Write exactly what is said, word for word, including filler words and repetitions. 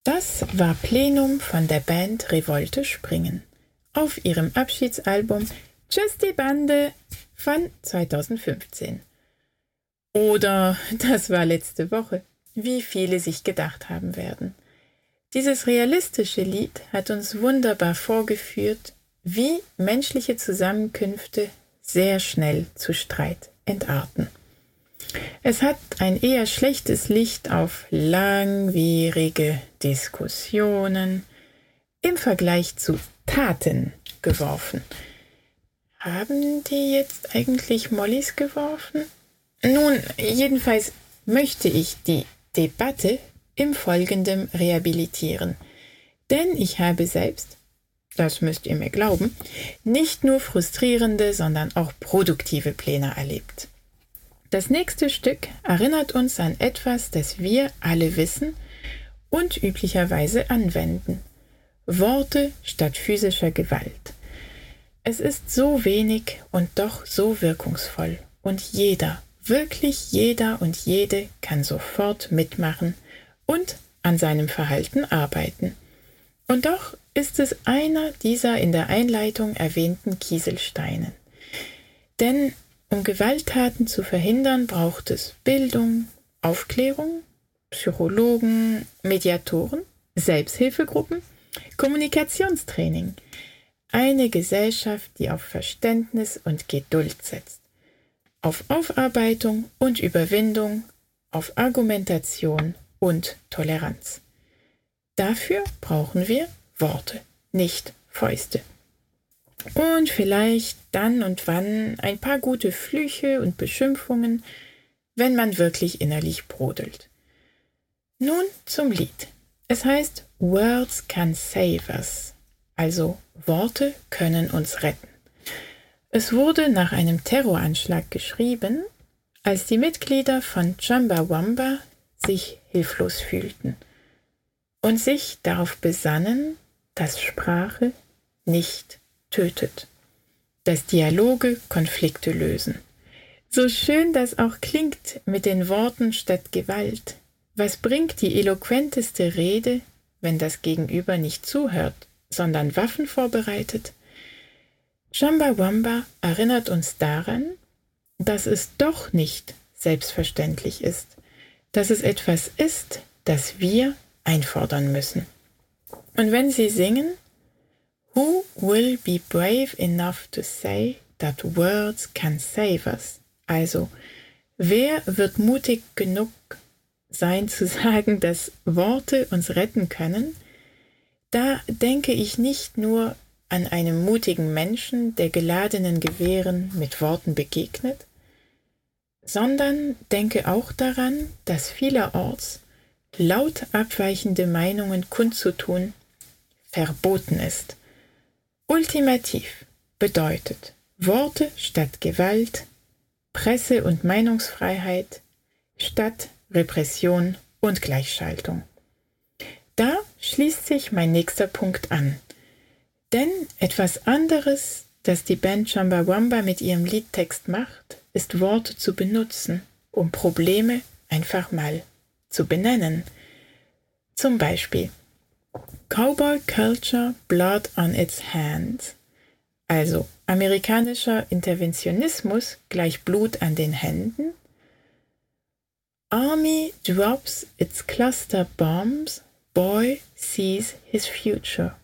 Das war Plenum von der Band Revolte Springen auf ihrem Abschiedsalbum Tschüss die Bande von zweitausendfünfzehn. Oder das war letzte Woche, wie viele sich gedacht haben werden. Dieses realistische Lied hat uns wunderbar vorgeführt, wie menschliche Zusammenkünfte sehr schnell zu Streit entarten. Es hat ein eher schlechtes Licht auf langwierige Diskussionen im Vergleich zu Taten geworfen. Haben die jetzt eigentlich Mollys geworfen? Nun, jedenfalls möchte ich die Debatte im Folgenden rehabilitieren. Denn ich habe selbst, das müsst ihr mir glauben, nicht nur frustrierende, sondern auch produktive Pläne erlebt. Das nächste Stück erinnert uns an etwas, das wir alle wissen und üblicherweise anwenden. Worte statt physischer Gewalt. Es ist so wenig und doch so wirkungsvoll. Und jeder, wirklich jeder und jede kann sofort mitmachen und an seinem Verhalten arbeiten. Und doch ist es einer dieser in der Einleitung erwähnten Kieselsteine. Denn um Gewalttaten zu verhindern, braucht es Bildung, Aufklärung, Psychologen, Mediatoren, Selbsthilfegruppen, Kommunikationstraining. Eine Gesellschaft, die auf Verständnis und Geduld setzt, auf Aufarbeitung und Überwindung, auf Argumentation und Toleranz. Dafür brauchen wir Worte, nicht Fäuste. Und vielleicht dann und wann ein paar gute Flüche und Beschimpfungen, wenn man wirklich innerlich brodelt. Nun zum Lied. Es heißt Words can save us, also Worte können uns retten. Es wurde nach einem Terroranschlag geschrieben, als die Mitglieder von Chumbawamba sich hilflos fühlten und sich darauf besannen, dass Sprache nicht tötet, dass Dialoge Konflikte lösen. So schön das auch klingt mit den Worten statt Gewalt, was bringt die eloquenteste Rede, wenn das Gegenüber nicht zuhört, sondern Waffen vorbereitet? Chumbawamba erinnert uns daran, dass es doch nicht selbstverständlich ist, dass es etwas ist, das wir einfordern müssen. Und wenn sie singen, Who will be brave enough to say that words can save us? Also, wer wird mutig genug sein zu sagen, dass Worte uns retten können? Da denke ich nicht nur an einen mutigen Menschen, der geladenen Gewehren mit Worten begegnet, sondern denke auch daran, dass vielerorts laut abweichende Meinungen kundzutun verboten ist. Ultimativ bedeutet Worte statt Gewalt, Presse- und Meinungsfreiheit statt Repression und Gleichschaltung. Da schließt sich mein nächster Punkt an. Denn etwas anderes, das die Band Chumbawamba mit ihrem Liedtext macht, ist Worte zu benutzen, um Probleme einfach mal zu benennen. Zum Beispiel Cowboy Culture, Blood on its Hands. Also amerikanischer Interventionismus gleich Blut an den Händen. Army drops its cluster bombs, boy sees his future.